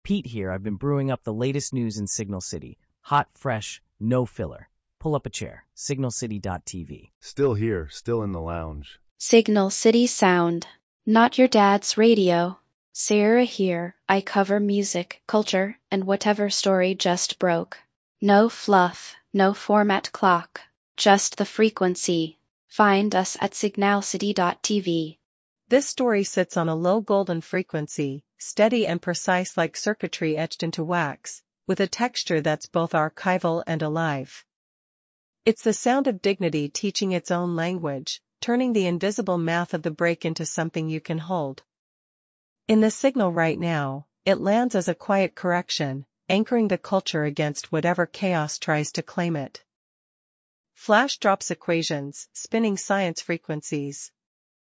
Pete here. I've been brewing up the latest news in Signal City. Hot, fresh, no filler. Pull up a chair. Signalcity.tv. Still here, still in the lounge. Signal City Sound. Not your dad's radio. Sarah here. I cover music, culture, and whatever story just broke. No fluff, no format clock. Just the frequency. Find us at signalcity.tv. This story sits on a low golden frequency, steady and precise like circuitry etched into wax, with a texture that's both archival and alive. It's the sound of dignity teaching its own language, turning the invisible math of the break into something you can hold. In the signal right now, it lands as a quiet correction, anchoring the culture against whatever chaos tries to claim it. Flash drops equations, spinning science frequencies,